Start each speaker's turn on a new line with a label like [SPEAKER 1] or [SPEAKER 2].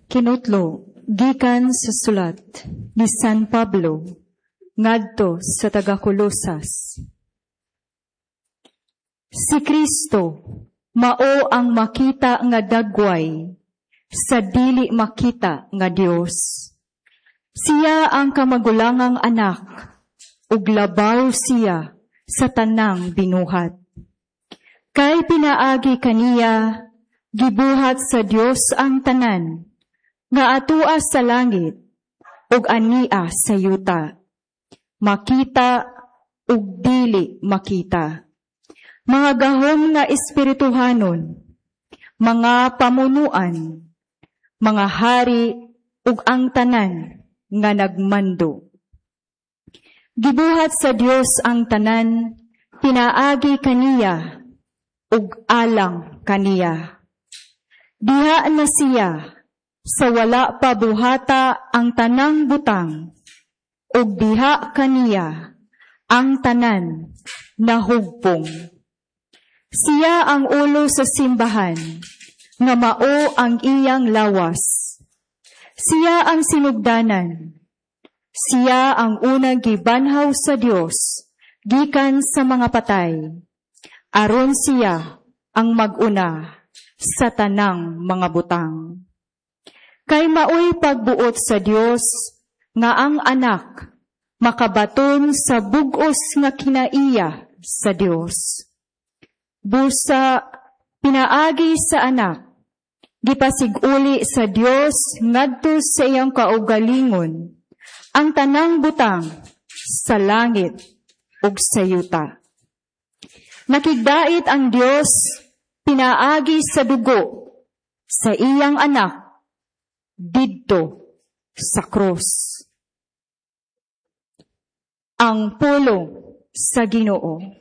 [SPEAKER 1] Kinutlo, gikan sa sulat ni San Pablo, ngadto sa taga-Kolosas. Si Kristo, mao ang makita nga dagway, sa dili makita nga Dios. Siya ang kamagulangang anak, ug labaw siya sa tanang binuhat. Kay pinaagi kaniya, gibuhat sa Dios ang tanan, nga atua sa langit, ug ania sa yuta. Makita ug dili makita. Mga gahom nga espirituhanon, mga pamunuan, mga hari ug ang tanan nga nagmando. Gibuhat sa Dios ang tanan, pinaagi kaniya ug alang kaniya. Diha na siya sa wala pa buhata ang tanang butang, ug diha kaniya ang tanan nahugpong. Siya ang ulo sa simbahan, nga mao ang iyang lawas. Siya ang sinugdanan. Siya ang unang gibanhaw sa Dios, gikan sa mga patay. Aron siya ang mag-una sa tanang mga butang. Kay maoy pagbuot sa Dios, nga ang anak makabaton sa bug-os nga kinaiya sa Dios. Busa, pinaagi sa anak, gipasiguli sa Dios ngadto sa iyang kaugalingon, ang tanang butang sa langit ug sa yuta. Nakigdait ang Dios, pinaagi sa dugo sa iyang anak didto sa krus. Ang pulong sa Ginoo.